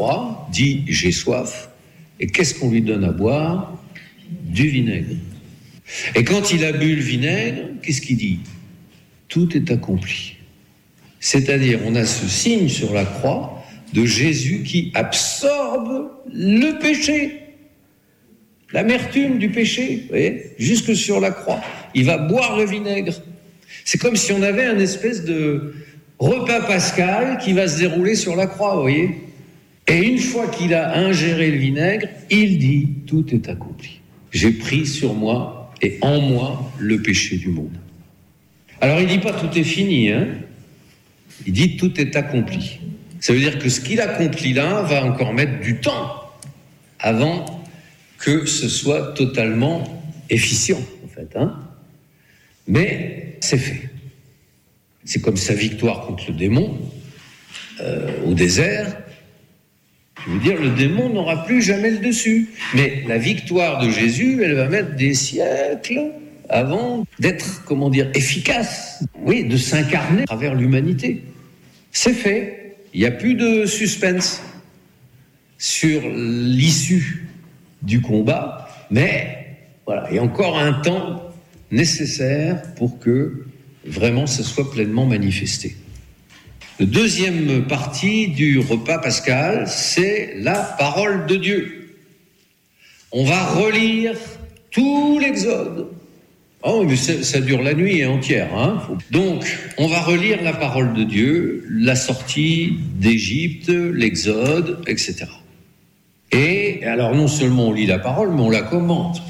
dit « j'ai soif ». Et qu'est-ce qu'on lui donne à boire ? Du vinaigre. Et quand il a bu le vinaigre, qu'est-ce qu'il dit ? Tout est accompli. C'est-à-dire, on a ce signe sur la croix de Jésus qui absorbe le péché, l'amertume du péché, vous voyez, jusque sur la croix. Il va boire le vinaigre. C'est comme si on avait un espèce de repas pascal qui va se dérouler sur la croix, vous voyez. Et une fois qu'il a ingéré le vinaigre, il dit « tout est accompli ». J'ai pris sur moi et en moi le péché du monde. Alors il ne dit pas « tout est fini », hein. Il dit « tout est accompli ». Ça veut dire que ce qu'il accomplit là va encore mettre du temps avant que ce soit totalement efficient, en fait, hein. Mais c'est fait. C'est comme sa victoire contre le démon au désert. Je veux dire, le démon n'aura plus jamais le dessus. Mais la victoire de Jésus, elle va mettre des siècles avant d'être, efficace. Oui, de s'incarner à travers l'humanité. C'est fait. Il n'y a plus de suspense sur l'issue du combat. Mais, voilà, il y a encore un temps nécessaire pour que vraiment ça soit pleinement manifesté. La deuxième partie du repas pascal, c'est la parole de Dieu. On va relire tout l'Exode. Oh, mais ça dure la nuit entière, hein. Donc, on va relire la parole de Dieu, la sortie d'Égypte, l'Exode, etc. Et alors, non seulement on lit la parole, mais on la commente.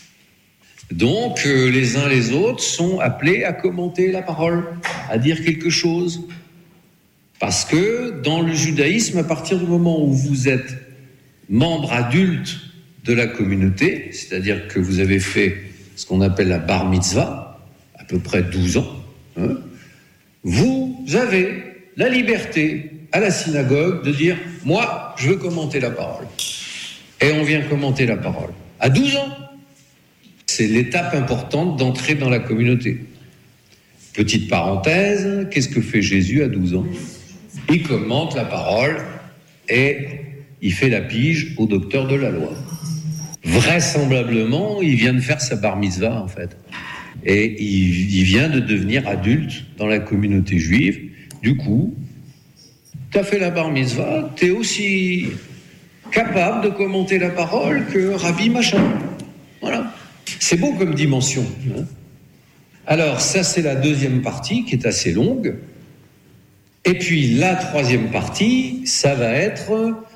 Donc, les uns les autres sont appelés à commenter la parole, à dire quelque chose. Parce que dans le judaïsme, à partir du moment où vous êtes membre adulte de la communauté, c'est-à-dire que vous avez fait ce qu'on appelle la bar mitzvah, à peu près 12 ans, hein, vous avez la liberté à la synagogue de dire « moi, je veux commenter la parole ». Et on vient commenter la parole. À 12 ans, c'est l'étape importante d'entrer dans la communauté. Petite parenthèse, qu'est-ce que fait Jésus à 12 ans ? Il commente la parole et il fait la pige au docteur de la loi. Vraisemblablement, il vient de faire sa bar mitzvah, en fait. Et il vient de devenir adulte dans la communauté juive. Du coup, tu as fait la bar mitzvah, tu es aussi capable de commenter la parole que Rabbi Machin. Voilà. C'est beau comme dimension, hein. Alors, ça, c'est la deuxième partie qui est assez longue. Et puis, la troisième partie, ça va être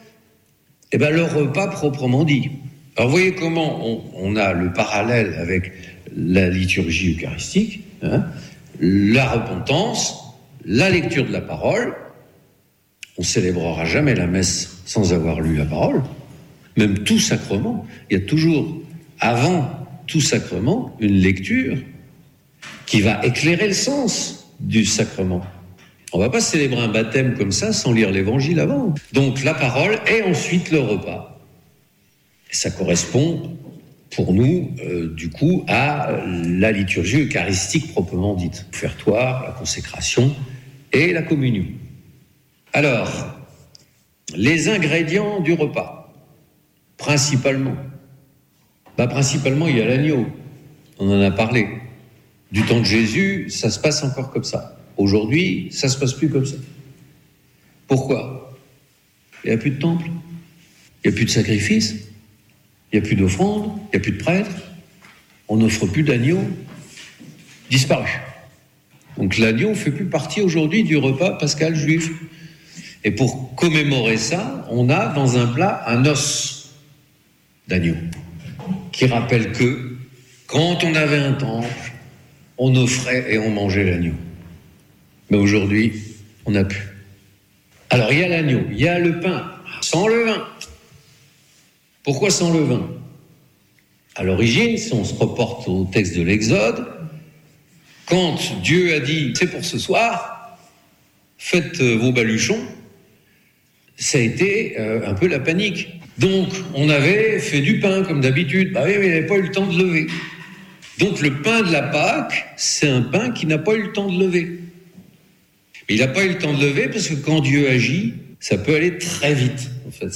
le repas proprement dit. Alors, vous voyez comment on a le parallèle avec la liturgie eucharistique, hein, la repentance, la lecture de la parole. On célébrera jamais la messe sans avoir lu la parole. Même tout sacrement. Il y a toujours, avant tout sacrement, une lecture qui va éclairer le sens du sacrement. On ne va pas célébrer un baptême comme ça sans lire l'évangile avant. Donc la parole et ensuite le repas. Et ça correspond pour nous, du coup, à la liturgie eucharistique proprement dite. L'offertoire, la consécration et la communion. Alors, les ingrédients du repas, principalement. Principalement, il y a l'agneau. On en a parlé. Du temps de Jésus, ça se passe encore comme ça. Aujourd'hui, ça se passe plus comme ça. Pourquoi ? Il n'y a plus de temple, il n'y a plus de sacrifice, il n'y a plus d'offrande, il n'y a plus de prêtres, on n'offre plus d'agneau, disparu. Donc l'agneau ne fait plus partie aujourd'hui du repas pascal juif. Et pour commémorer ça, on a dans un plat un os d'agneau, qui rappelle que quand on avait un temple, on offrait et on mangeait l'agneau. Mais aujourd'hui, on n'a plus. Alors, il y a l'agneau, il y a le pain, sans levain. Pourquoi sans levain ? À l'origine, si on se reporte au texte de l'Exode, quand Dieu a dit « c'est pour ce soir, faites vos baluchons », ça a été un peu la panique. Donc, on avait fait du pain, comme d'habitude. Oui, mais il n'avait pas eu le temps de lever. Donc, le pain de la Pâque, c'est un pain qui n'a pas eu le temps de lever. Il n'a pas eu le temps de lever parce que quand Dieu agit, Ça peut aller très vite, en fait.